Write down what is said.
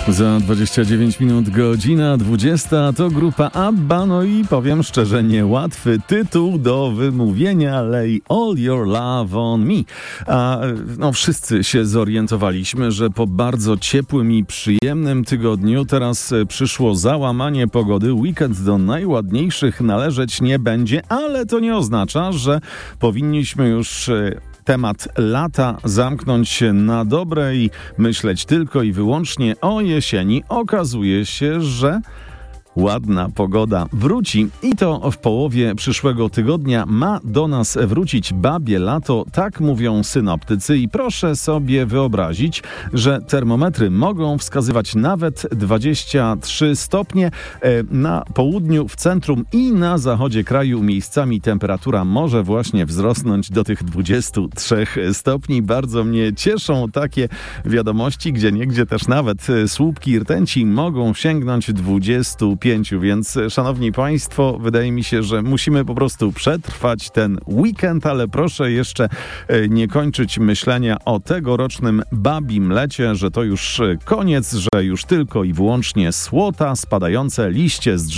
Za 29 minut godzina 20 to grupa ABBA, no i powiem szczerze, niełatwy tytuł do wymówienia, Lay All Your Love on Me. Wszyscy się zorientowaliśmy, że po bardzo ciepłym i przyjemnym tygodniu teraz przyszło załamanie pogody. Weekend do najładniejszych należeć nie będzie, ale to nie oznacza, że powinniśmy już temat lata zamknąć na dobre i myśleć tylko i wyłącznie o jesieni. Okazuje się, że ładna pogoda wróci i to w połowie przyszłego tygodnia ma do nas wrócić babie lato, tak mówią synoptycy i proszę sobie wyobrazić, że termometry mogą wskazywać nawet 23 stopnie. Na południu, w centrum i na zachodzie kraju miejscami temperatura może właśnie wzrosnąć do tych 23 stopni. Bardzo mnie cieszą takie wiadomości, gdzieniegdzie też nawet słupki rtęci mogą sięgnąć 25. Więc, szanowni państwo, wydaje mi się, że musimy po prostu przetrwać ten weekend, ale proszę jeszcze nie kończyć myślenia o tegorocznym babim lecie, że to już koniec, że już tylko i wyłącznie słota, spadające liście z drzew